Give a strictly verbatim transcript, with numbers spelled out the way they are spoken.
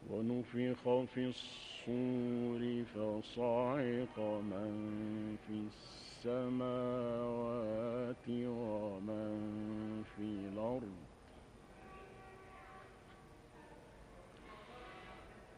ونفخ في الصور فصعق من في السماوات ومن في الأرض